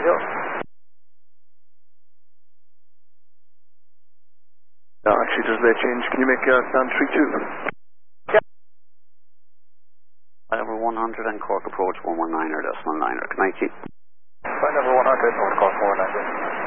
Hill. Actually, does that change? Can you make sound 3-2? Yeah. Over 100 and Cork approach 119er, decimal 9er. Can I keep? Flight level 100, North Cork 490.